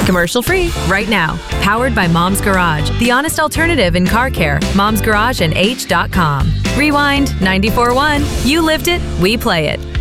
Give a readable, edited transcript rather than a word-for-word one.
Commercial free right now. Powered by Mom's Garage, the honest alternative in car care. Mom's Garage and H.com. Rewind 94.1. You lived it, we play it.